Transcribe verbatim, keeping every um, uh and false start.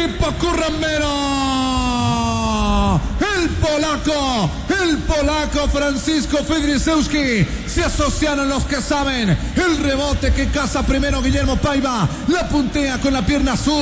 Pipo Currambero. El polaco, el polaco Francisco Fedrisewski. Se asociaron los que saben. El rebote que caza primero Guillermo Paiva. La puntea con la pierna azul.